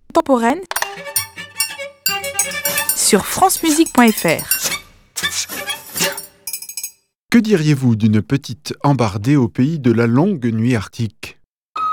contemporaine sur francemusique.fr. Que diriez-vous d'une petite embardée au pays de la longue nuit arctique ?